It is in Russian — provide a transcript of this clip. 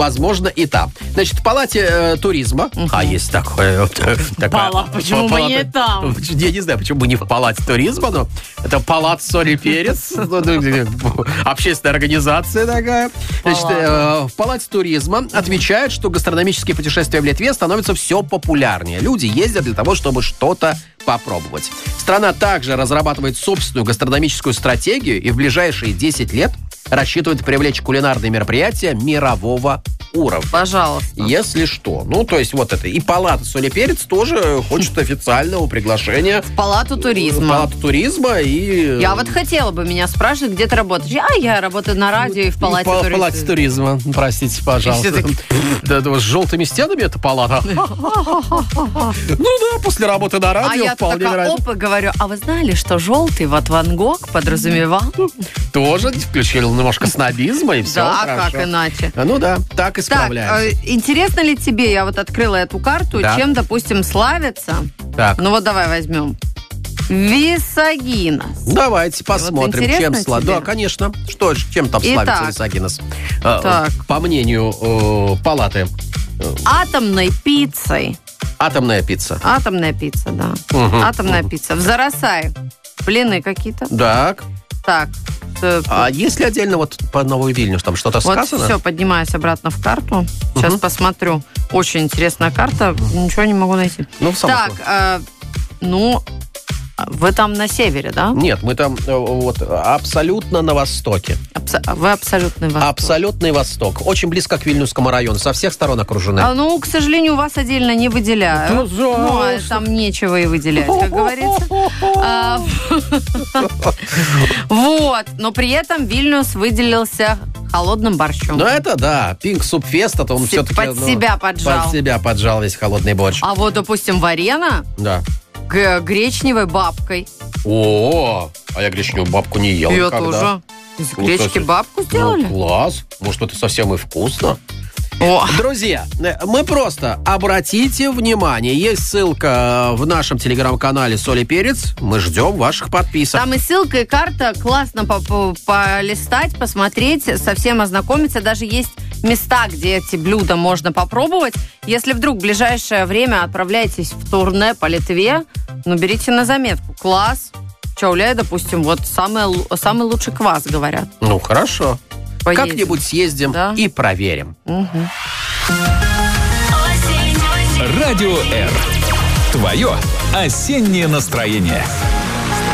возможно, и там. Значит, в палате туризма, а есть такое... Почему бы не там? Я не знаю, почему бы не в палате туризма, но это палата «Соль и перец», общественная организация такая. Значит, в палате туризма отмечают, что гастрономические путешествия в Литве становятся все популярнее. Люди ездят для того, чтобы что-то попробовать. Страна также разрабатывает собственную гастрономическую стратегию и в ближайшие 10 лет рассчитывает привлечь кулинарные мероприятия мирового уровня. Пожалуйста. Если что. Ну, то есть вот это. И палата «Соль и перец» тоже хочет официального приглашения. В палату туризма. В палату туризма и... Я вот хотела бы, меня спрашивают, где ты работаешь. Я работаю на радио и в палате туризма. В палате туризма. Простите, пожалуйста. Да, с желтыми стенами эта палата. Ну да, после работы на радио вполне вероятно. А я такая, говорю, а вы знали, что желтый вот Ван Гог подразумевал? Тоже включил немножко снобизма и все. Да, как иначе. Ну да, так и справляемся. Так, интересно ли тебе, я вот открыла эту карту, чем, допустим, славится? Так. Ну вот давай возьмем. Висагинос. Давайте посмотрим, вот чем славится. Да, конечно. Чем там славится Висагинос? По мнению палаты. Атомной пиццей. Атомная пицца. Атомная пицца, да. Атомная пицца. В Зарасае блины какие-то. Так. А если отдельно вот по Новой Вильнюс там что-то сказано? Вот все, поднимаюсь обратно в карту. Сейчас посмотрю. Очень интересная карта. Ничего не могу найти. Так, вы там на севере, да? Нет, мы там вот абсолютно на востоке. Вы абсолютный восток. Абсолютный восток. Очень близко к Вильнюсскому району. Со всех сторон окружены. К сожалению, вас отдельно не выделяют. Там нечего и выделять, как говорится. Вот. Но при этом Вильнюс выделился холодным борщом. Ну, это да. Пинк Субфест, это он все-таки... Под себя поджал. Под себя поджал весь холодный борщ. А вот, допустим, Варена... Да. Гречневой бабкой. А я гречневую бабку не ел никогда. Я тоже. Из гречки бабку сделали? Класс. Может, это совсем и вкусно. Друзья, мы просто обратите внимание, есть ссылка в нашем телеграм-канале «Соль и перец». Мы ждем ваших подписок. Там и ссылка, и карта. Классно полистать, посмотреть, совсем ознакомиться. Даже есть места, где эти блюда можно попробовать. Если вдруг в ближайшее время отправляетесь в турне по Литве, берите на заметку. Класс. Чауляй, допустим, вот самый лучший квас, говорят. Ну, хорошо. Поедем. Как-нибудь съездим и проверим. Радио R. Твое осеннее настроение.